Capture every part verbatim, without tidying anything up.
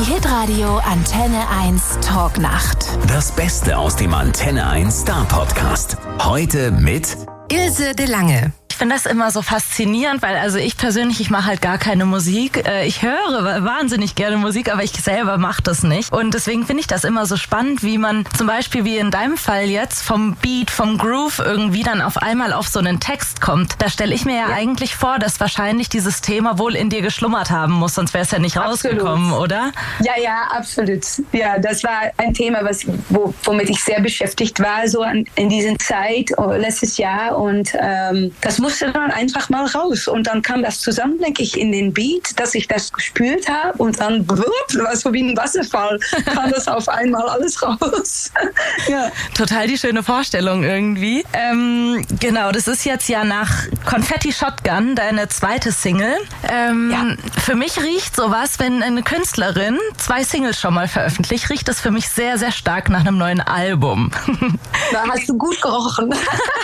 Die Hitradio Antenne eins Talknacht. Das Beste aus dem Antenne eins Star Podcast. Heute mit Ilse de Lange. Ich finde das immer so faszinierend, weil also ich persönlich, ich mache halt gar keine Musik. Ich höre wahnsinnig gerne Musik, aber ich selber mache das nicht. Und deswegen finde ich das immer so spannend, wie man zum Beispiel wie in deinem Fall jetzt vom Beat, vom Groove irgendwie dann auf einmal auf so einen Text kommt. Da stelle ich mir ja, ja eigentlich vor, dass wahrscheinlich dieses Thema wohl in dir geschlummert haben muss, sonst wäre es ja nicht absolut rausgekommen, oder? Ja, ja, absolut. Ja, das war ein Thema, was, wo, womit ich sehr beschäftigt war, so an, in dieser Zeit, oh, letztes Jahr. Und ähm, das musste dann einfach mal raus. Und dann kam das zusammen, denke ich, in den Beat, dass ich das gespürt habe. Und dann, war so wie ein Wasserfall, kam das auf einmal alles raus. Ja. Total die schöne Vorstellung irgendwie. Ähm, genau, das ist jetzt ja nach Confetti Shotgun deine zweite Single. Ähm, ja. Für mich riecht sowas, wenn eine Künstlerin zwei Singles schon mal veröffentlicht, riecht das für mich sehr, sehr stark nach einem neuen Album. Da hast du gut gerochen.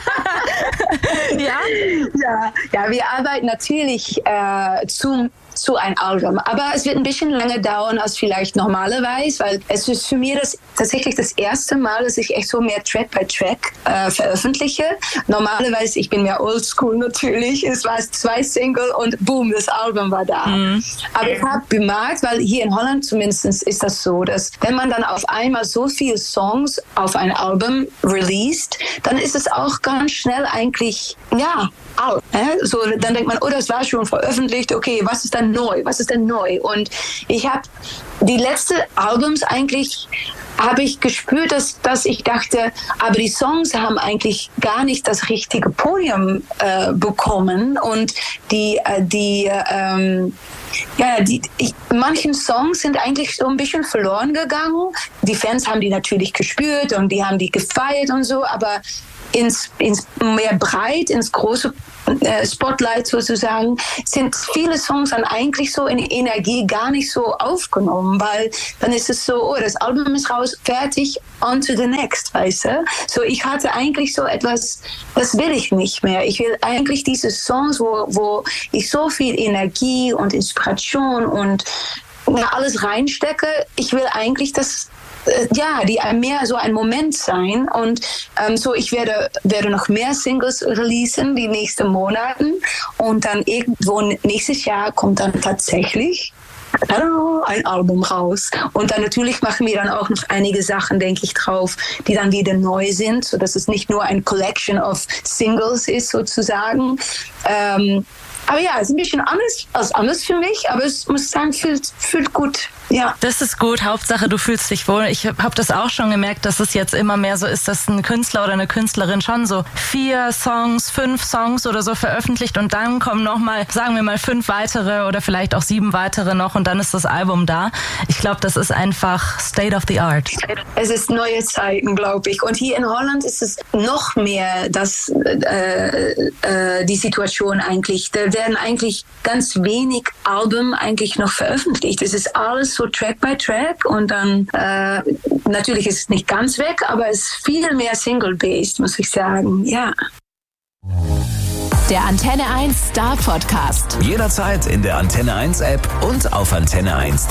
Ja? Ja, ja, wir arbeiten natürlich äh, zum zu ein Album. Aber es wird ein bisschen länger dauern als vielleicht normalerweise, weil es ist für mich das, tatsächlich das erste Mal, dass ich echt so mehr Track by Track äh, veröffentliche. Normalerweise, ich bin mehr oldschool natürlich, es war zwei Single und boom, das Album war da. Mhm. Aber ich habe bemerkt, weil hier in Holland zumindest ist das so, dass wenn man dann auf einmal so viele Songs auf ein Album released, dann ist es auch ganz schnell eigentlich, ja, out. Äh? So, dann denkt man, oh, das war schon veröffentlicht, okay, was ist dann neu, was ist denn neu? Und ich habe die letzten Albums eigentlich, habe ich gespürt, dass, dass ich dachte, aber die Songs haben eigentlich gar nicht das richtige Podium äh, bekommen und die, äh, die ähm, ja, die, ich, manche Songs sind eigentlich so ein bisschen verloren gegangen. Die Fans haben die natürlich gespürt und die haben die gefeiert und so, aber ins, ins mehr breit, ins große äh, Spotlight sozusagen, sind viele Songs dann eigentlich so in Energie gar nicht so aufgenommen, weil dann ist es so, oh, das Album ist raus, fertig, on to the next, weißt du? So, ich hatte eigentlich so etwas, das will ich nicht mehr. Ich will eigentlich diese Songs, wo, wo ich so viel Energie und Inspiration und ja, alles reinstecke, ich will eigentlich, dass ja, die mehr so ein Moment sein und ähm, so ich werde, werde noch mehr Singles releasen die nächsten Monaten und dann irgendwo nächstes Jahr kommt dann tatsächlich ein Album raus und dann natürlich machen wir dann auch noch einige Sachen, denke ich, drauf, die dann wieder neu sind, sodass es nicht nur ein Collection of Singles ist sozusagen. Ähm, aber ja, es ist ein bisschen anders als anders für mich, aber es muss ich sagen, fühlt, fühlt gut. Ja. Das ist gut. Hauptsache, du fühlst dich wohl. Ich habe das auch schon gemerkt, dass es jetzt immer mehr so ist, dass ein Künstler oder eine Künstlerin schon so vier Songs, fünf Songs oder so veröffentlicht und dann kommen nochmal, sagen wir mal, fünf weitere oder vielleicht auch sieben weitere noch und dann ist das Album da. Ich glaube, das ist einfach State of the Art. Es ist neue Zeiten, glaube ich. Und hier in Holland ist es noch mehr das, äh, äh, die Situation eigentlich. Da werden eigentlich ganz wenig Alben eigentlich noch veröffentlicht. Es ist alles so Track by Track und dann äh, natürlich ist es nicht ganz weg, aber es ist viel mehr Single-based, muss ich sagen, ja. Der Antenne eins Star Podcast. Jederzeit in der Antenne eins App und auf antenne eins